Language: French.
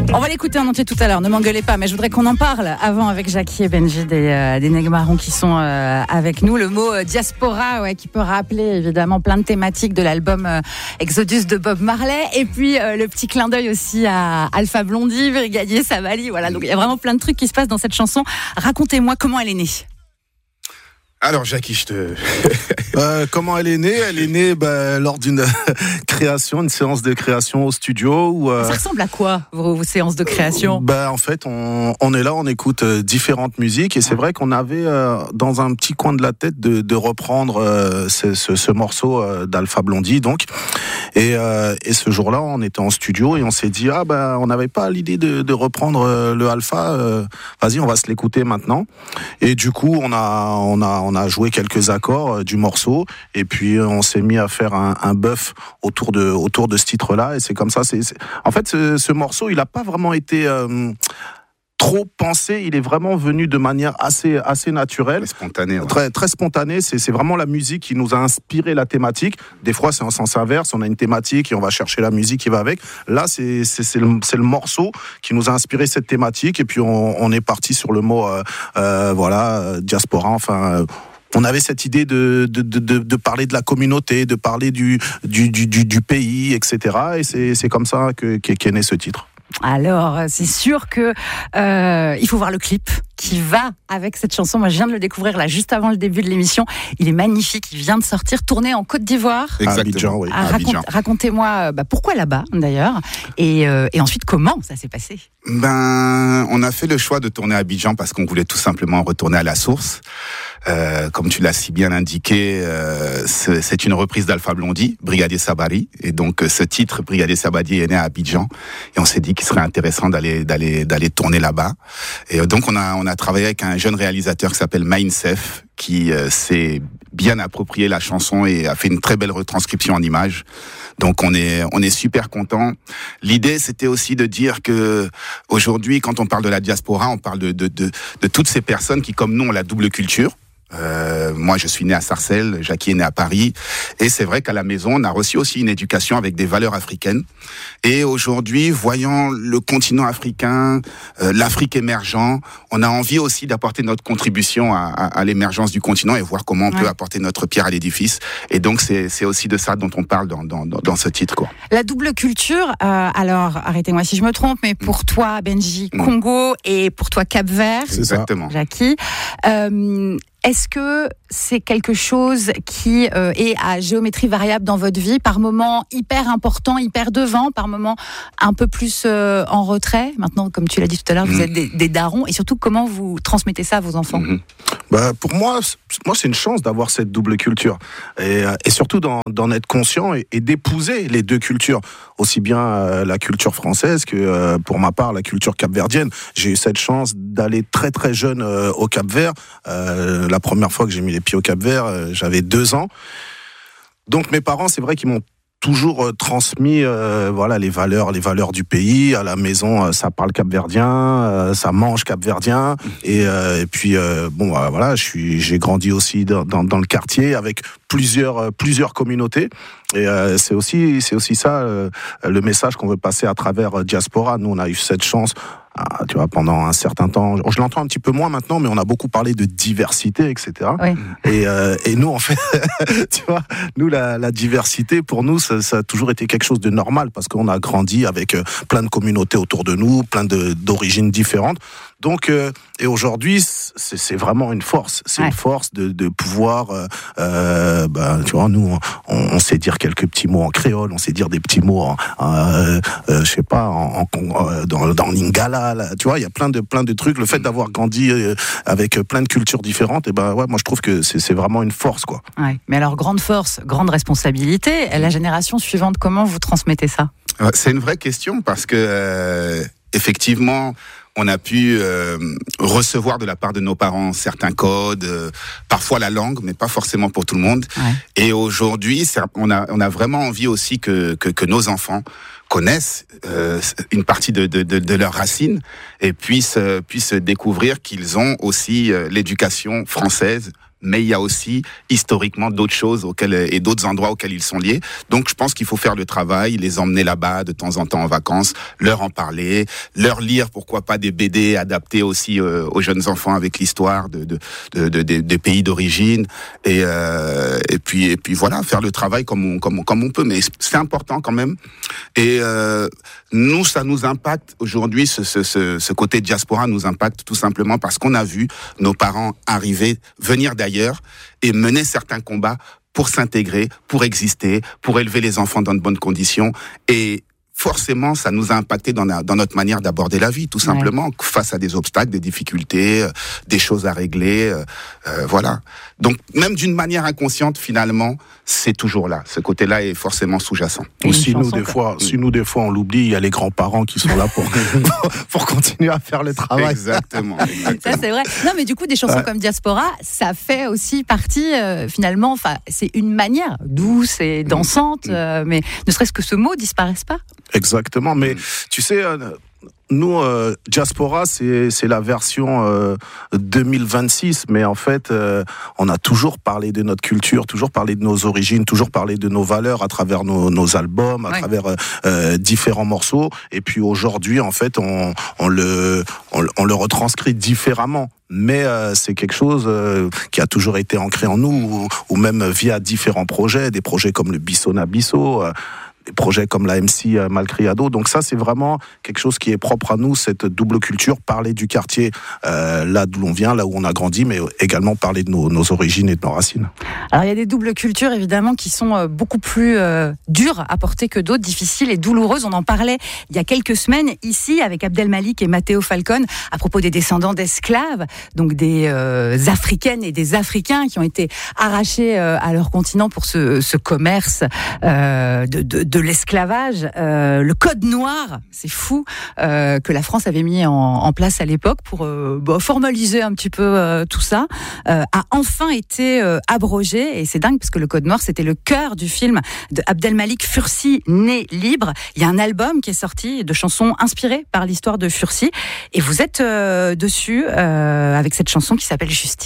On va l'écouter en entier tout à l'heure, ne m'engueulez pas, mais je voudrais qu'on en parle avant avec Jackie et Benji des Nègres qui sont avec nous. Le mot diaspora, qui peut rappeler évidemment plein de thématiques de l'album Exodus de Bob Marley, et puis le petit clin d'œil aussi à Alpha Blondy, Brigadier Sabali, voilà, donc il y a vraiment plein de trucs qui se passent dans cette chanson. Racontez-moi comment elle est née. Alors Jackie, comment elle est née lors d'une création, une séance de création au studio. Ça ressemble à quoi vos séances de création ? En fait, on est là, on écoute différentes musiques et c'est vrai qu'on avait dans un petit coin de la tête de reprendre ce morceau d'Alpha Blondy donc. Et ce jour-là, on était en studio et on s'est dit on n'avait pas l'idée de reprendre le Alpha. Vas-y, on va se l'écouter maintenant. Et du coup, on a joué quelques accords du morceau et puis on s'est mis à faire un bœuf autour de ce titre-là. Et c'est comme ça. En fait, ce morceau, il n'a pas vraiment été trop pensé, il est vraiment venu de manière assez naturelle, spontanée, très très spontanée. C'est vraiment la musique qui nous a inspiré la thématique. Des fois c'est en sens inverse, on a une thématique et on va chercher la musique qui va avec. Là c'est le morceau qui nous a inspiré cette thématique et puis on est parti sur le mot diaspora. Enfin. On avait cette idée de parler de la communauté, de parler du pays, etc. Et c'est comme ça qu'est né ce titre. Alors, c'est sûr que il faut voir le clip qui va avec cette chanson. Moi, je viens de le découvrir là, juste avant le début de l'émission. Il est magnifique, il vient de sortir, tourné en Côte d'Ivoire. Exactement. Abidjan, oui. Racontez-moi pourquoi là-bas, d'ailleurs, et ensuite comment ça s'est passé. On a fait le choix de tourner à Abidjan parce qu'on voulait tout simplement retourner à la source. Comme tu l'as si bien indiqué, c'est une reprise d'Alpha Blondy, Brigadier Sabali, et donc ce titre Brigadier Sabali est né à Abidjan, et on s'est dit qu'il serait intéressant d'aller tourner là-bas. Et donc on a travaillé avec un jeune réalisateur qui s'appelle Mainsef, qui s'est bien approprié la chanson et a fait une très belle retranscription en images. Donc on est super content. L'idée c'était aussi de dire que aujourd'hui, quand on parle de la diaspora, on parle de toutes ces personnes qui, comme nous, ont la double culture. Moi, je suis né à Sarcelles, Jackie est né à Paris, et c'est vrai qu'à la maison, on a reçu aussi une éducation avec des valeurs africaines. Et aujourd'hui, voyant le continent africain, l'Afrique émergent, on a envie aussi d'apporter notre contribution à l'émergence du continent et voir comment on peut apporter notre pierre à l'édifice. Et donc, c'est aussi de ça dont on parle dans ce titre, quoi. La double culture, alors, arrêtez-moi si je me trompe, mais pour toi, Benji, Congo, et pour toi, Cap-Vert, exactement. Jackie, est-ce que c'est quelque chose qui est à géométrie variable dans votre vie, par moment hyper important, hyper devant, par moment un peu plus en retrait? Maintenant, comme tu l'as dit tout à l'heure, vous êtes des darons, et surtout, comment vous transmettez ça à vos enfants? Pour moi, c'est une chance d'avoir cette double culture, et surtout d'en être conscient et d'épouser les deux cultures, aussi bien la culture française que, pour ma part, la culture capverdienne. J'ai eu cette chance d'aller très très jeune au Cap-Vert. La première fois que j'ai mis les pieds au Cap-Vert, j'avais 2 ans. Donc mes parents, c'est vrai qu'ils m'ont toujours transmis les valeurs du pays. À la maison, ça parle capverdien, ça mange capverdien, et puis j'ai grandi aussi dans le quartier avec plusieurs communautés, et c'est aussi ça le message qu'on veut passer à travers Diaspora. Nous, on a eu cette chance. Tu vois, pendant un certain temps, je l'entends un petit peu moins maintenant, mais on a beaucoup parlé de diversité, etc. Oui. Et nous, en fait, tu vois, nous, la diversité, pour nous, ça a toujours été quelque chose de normal, parce qu'on a grandi avec plein de communautés autour de nous, plein d'origines différentes. Donc, et aujourd'hui, c'est vraiment une force. C'est une force de pouvoir, tu vois, nous, on sait dire quelques petits mots en créole, on sait dire des petits mots je sais pas, dans Lingala, là, tu vois, il y a plein de trucs. Le fait d'avoir grandi avec plein de cultures différentes, et moi je trouve que c'est vraiment une force, quoi. Ouais. Mais alors, grande force, grande responsabilité. La génération suivante, comment vous transmettez ça? C'est une vraie question, parce que effectivement, on a pu recevoir de la part de nos parents certains codes, parfois la langue, mais pas forcément pour tout le monde. Ouais. Et aujourd'hui, on a vraiment envie aussi que nos enfants connaissent une partie de leurs racines et puissent découvrir qu'ils ont aussi l'éducation française, mais il y a aussi historiquement d'autres choses et d'autres endroits auxquels ils sont liés. Donc je pense qu'il faut faire le travail, les emmener là-bas de temps en temps en vacances, leur en parler, leur lire pourquoi pas des BD adaptés aussi aux jeunes enfants avec l'histoire des pays d'origine et puis voilà, faire le travail comme on peut. Mais c'est important quand même. Et nous, ça nous impacte aujourd'hui, ce côté diaspora nous impacte tout simplement parce qu'on a vu nos parents venir d'ailleurs et mener certains combats pour s'intégrer, pour exister, pour élever les enfants dans de bonnes conditions. Et forcément, ça nous a impacté dans notre manière d'aborder la vie, tout simplement, face à des obstacles, des difficultés, des choses à régler, voilà. Donc, même d'une manière inconsciente, finalement, c'est toujours là. Ce côté-là est forcément sous-jacent. Ou si nous, des fois, on l'oublie, il y a les grands-parents qui sont là pour continuer à faire le travail. Exactement. Ça, c'est vrai. Non, mais du coup, des chansons comme Diaspora, ça fait aussi partie, finalement, c'est une manière douce et dansante, mais ne serait-ce que ce mot disparaisse pas. Exactement, mais tu sais, nous, Diaspora, c'est la version 2026, mais en fait, on a toujours parlé de notre culture, toujours parlé de nos origines, toujours parlé de nos valeurs à travers nos albums, à travers différents morceaux. Et puis aujourd'hui, en fait, on le retranscrit différemment. Mais c'est quelque chose qui a toujours été ancré en nous, ou même via différents projets, des projets comme le Bisso na Bisso, des projets comme la MC Malcriado. Donc ça, c'est vraiment quelque chose qui est propre à nous, cette double culture, parler du quartier là d'où l'on vient, là où on a grandi, mais également parler de nos origines et de nos racines. Alors il y a des doubles cultures évidemment qui sont beaucoup plus dures à porter que d'autres, difficiles et douloureuses. On en parlait il y a quelques semaines ici avec Abdelmalik et Matteo Falcone à propos des descendants d'esclaves, donc des Africaines et des Africains qui ont été arrachés à leur continent pour ce commerce de l'esclavage, le code noir, c'est fou, que la France avait mis en place à l'époque pour formaliser un petit peu tout ça, a enfin été abrogé, et c'est dingue parce que le code noir c'était le cœur du film de Abdelmalik Fursi, Né libre. Il y a un album qui est sorti de chansons inspirées par l'histoire de Fursi, et vous êtes dessus avec cette chanson qui s'appelle Justice.